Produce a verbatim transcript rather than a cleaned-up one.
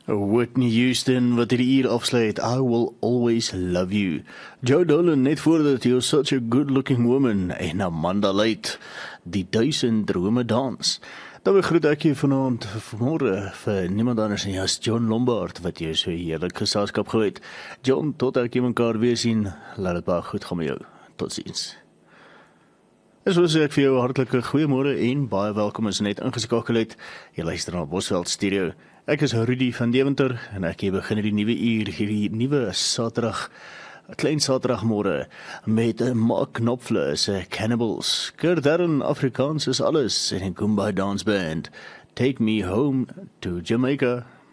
Whitney Houston, wat hierdie uur afsluit, I will always love you. Joe Dolan, net voordat, you're such a good looking woman, en Amanda Leite, die duisend drome dans. Dan begroet ek jou vanaand, vanmorgen, vir niemand anders en as John Lombard, wat jy so heerlik geselskap gehou het. John, tot ek jy mekaar weer sien, laat het baie goed gaan met jou. Tot ziens. En so sê ek vir jou hartelike goeiemôre en baie welkom as jy net ingeskakel het. Jy luister na Bosveld Studio. Ek is Rudy van Deventer en ek begin die nuwe uur, hierdie nuwe Saterdag, klein Saterdagmôre met Mark Knopfler se Cannibals. Kurdern Afrikaans is alles en 'n Kumbaya Dance Band. Take me home to Jamaica.